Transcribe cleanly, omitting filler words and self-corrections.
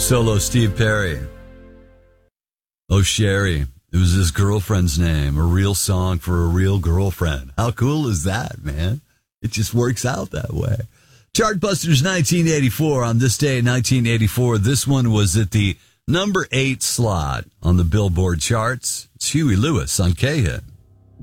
Solo Steve Perry. Oh, Sherry. It was his girlfriend's name. A real song for a real girlfriend. How cool is that, man? It just works out that way. Chartbusters 1984. On this day in 1984, this one was at the number 8 slot on the Billboard charts. It's Huey Lewis on K-Hit.